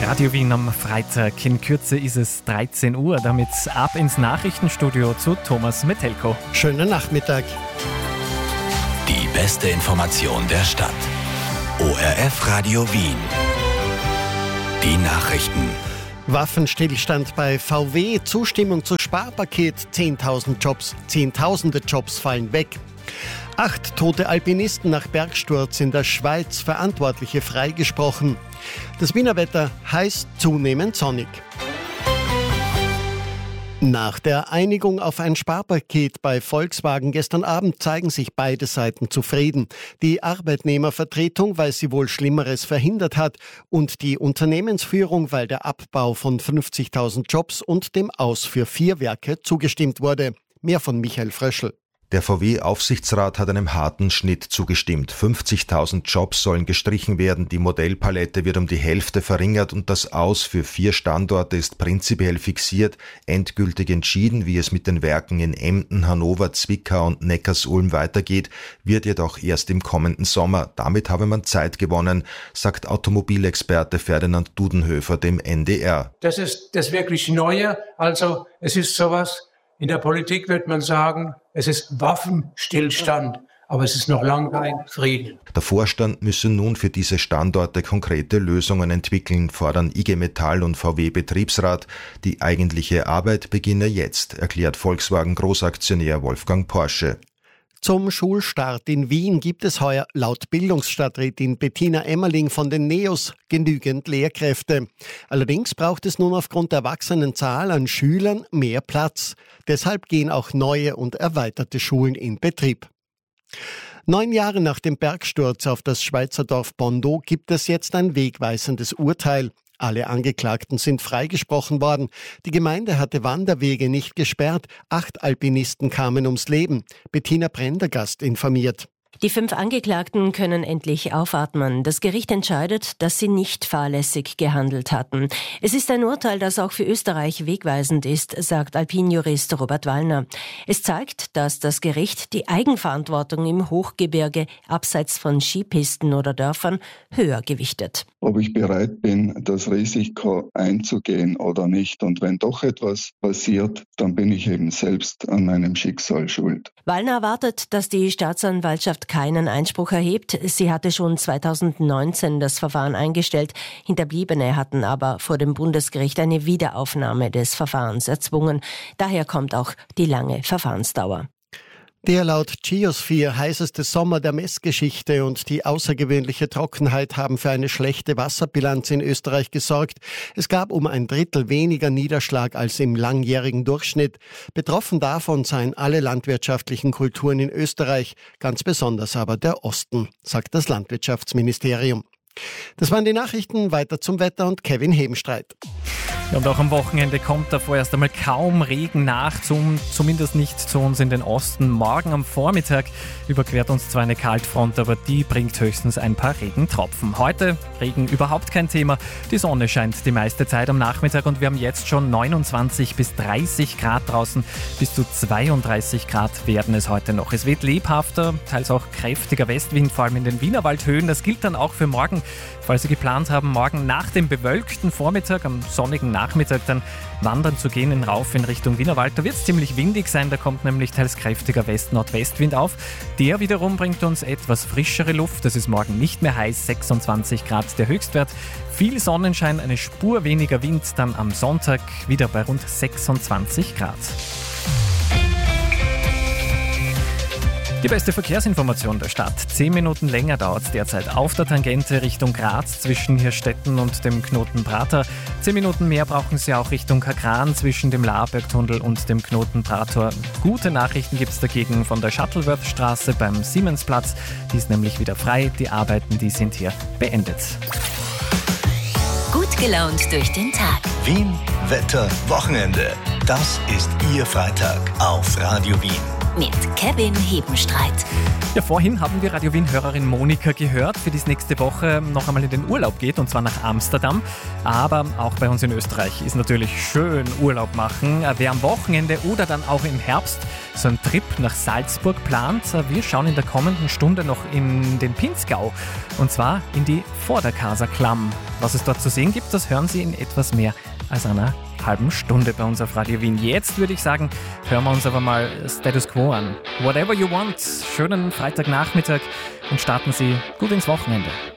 Radio Wien am Freitag. In Kürze ist es 13 Uhr. Damit ab ins Nachrichtenstudio zu Thomas Metelko. Schönen Nachmittag. Die beste Information der Stadt. ORF Radio Wien. Die Nachrichten. Waffenstillstand bei VW, Zustimmung zu Sparpaket, 10.000 Jobs, Zehntausende Jobs fallen weg. 8 tote Alpinisten nach Bergsturz in der Schweiz, Verantwortliche freigesprochen. Das Wiener Wetter heiß, zunehmend sonnig. Nach der Einigung auf ein Sparpaket bei Volkswagen gestern Abend zeigen sich beide Seiten zufrieden. Die Arbeitnehmervertretung, weil sie wohl Schlimmeres verhindert hat, und die Unternehmensführung, weil der Abbau von 50.000 Jobs und dem Aus für 4 Werke zugestimmt wurde. Mehr von Michael Fröschl. Der VW-Aufsichtsrat hat einem harten Schnitt zugestimmt. 50.000 Jobs sollen gestrichen werden, die Modellpalette wird um die Hälfte verringert und das Aus für 4 Standorte ist prinzipiell fixiert. Endgültig entschieden, wie es mit den Werken in Emden, Hannover, Zwickau und Neckarsulm weitergeht, wird jedoch erst im kommenden Sommer. Damit habe man Zeit gewonnen, sagt Automobilexperte Ferdinand Dudenhöfer dem NDR. Das ist das wirklich Neue. Also es ist sowas, in der Politik wird man sagen, es ist Waffenstillstand, aber es ist noch lange kein Frieden. Der Vorstand müsse nun für diese Standorte konkrete Lösungen entwickeln, fordern IG Metall und VW-Betriebsrat. Die eigentliche Arbeit beginne jetzt, erklärt Volkswagen-Großaktionär Wolfgang Porsche. Zum Schulstart in Wien gibt es heuer laut Bildungsstadträtin Bettina Emmerling von den NEOS genügend Lehrkräfte. Allerdings braucht es nun aufgrund der wachsenden Zahl an Schülern mehr Platz. Deshalb gehen auch neue und erweiterte Schulen in Betrieb. 9 Jahre nach dem Bergsturz auf das Schweizer Dorf Bondo gibt es jetzt ein wegweisendes Urteil. Alle Angeklagten sind freigesprochen worden. Die Gemeinde hatte Wanderwege nicht gesperrt. 8 Alpinisten kamen ums Leben. Bettina Prendergast informiert. Die 5 Angeklagten können endlich aufatmen. Das Gericht entscheidet, dass sie nicht fahrlässig gehandelt hatten. Es ist ein Urteil, das auch für Österreich wegweisend ist, sagt Alpinjurist Robert Wallner. Es zeigt, dass das Gericht die Eigenverantwortung im Hochgebirge abseits von Skipisten oder Dörfern höher gewichtet. Ob ich bereit bin, das Risiko einzugehen oder nicht. Und wenn doch etwas passiert, dann bin ich eben selbst an meinem Schicksal schuld. Wallner erwartet, dass die Staatsanwaltschaft keinen Einspruch erhebt. Sie hatte schon 2019 das Verfahren eingestellt. Hinterbliebene hatten aber vor dem Bundesgericht eine Wiederaufnahme des Verfahrens erzwungen. Daher kommt auch die lange Verfahrensdauer. Der laut Geosphere heißeste Sommer der Messgeschichte und die außergewöhnliche Trockenheit haben für eine schlechte Wasserbilanz in Österreich gesorgt. Es gab um 1/3 weniger Niederschlag als im langjährigen Durchschnitt. Betroffen davon seien alle landwirtschaftlichen Kulturen in Österreich, ganz besonders aber der Osten, sagt das Landwirtschaftsministerium. Das waren die Nachrichten, weiter zum Wetter und Kevin Hebenstreit. Und auch am Wochenende kommt da vorerst einmal kaum Regen nach, zumindest nicht zu uns in den Osten. Morgen am Vormittag überquert uns zwar eine Kaltfront, aber die bringt höchstens ein paar Regentropfen. Heute Regen überhaupt kein Thema. Die Sonne scheint die meiste Zeit am Nachmittag und wir haben jetzt schon 29 bis 30 Grad draußen. Bis zu 32 Grad werden es heute noch. Es weht lebhafter, teils auch kräftiger Westwind, vor allem in den Wienerwaldhöhen. Das gilt dann auch für morgen. Falls Sie geplant haben, morgen nach dem bewölkten Vormittag, am sonnigen Nachmittag dann wandern zu gehen rauf in Richtung Wienerwald. Da wird es ziemlich windig sein, da kommt nämlich teils kräftiger West-Nordwestwind auf. Der wiederum bringt uns etwas frischere Luft. Das ist morgen nicht mehr heiß, 26 Grad der Höchstwert. Viel Sonnenschein, eine Spur weniger Wind, dann am Sonntag wieder bei rund 26 Grad. Die beste Verkehrsinformation der Stadt. 10 Minuten länger dauert es derzeit auf der Tangente Richtung Graz zwischen Hirstetten und dem Knoten Prater. 10 Minuten mehr brauchen Sie auch Richtung Kagran zwischen dem Laarbergtunnel und dem Knoten Prator. Gute Nachrichten gibt es dagegen von der Shuttleworth-Straße beim Siemens-Platz. Die ist nämlich wieder frei. Die Arbeiten, die sind hier beendet. Gut gelaunt durch den Tag. Wien, Wetter, Wochenende. Das ist Ihr Freitag auf Radio Wien. mit Kevin Hebenstreit. Ja, vorhin haben wir Radio Wien-Hörerin Monika gehört, für die es nächste Woche noch einmal in den Urlaub geht, und zwar nach Amsterdam. Aber auch bei uns in Österreich ist natürlich schön Urlaub machen. Wer am Wochenende oder dann auch im Herbst so einen Trip nach Salzburg plant, wir schauen in der kommenden Stunde noch in den Pinzgau, und zwar in die Vorderkaser Klamm. Was es dort zu sehen gibt, das hören Sie in etwas mehr als einer halben Stunde bei uns auf Radio Wien. Jetzt würde ich sagen, hören wir uns aber mal Status Quo an. Whatever you want. Schönen Freitagnachmittag und starten Sie gut ins Wochenende.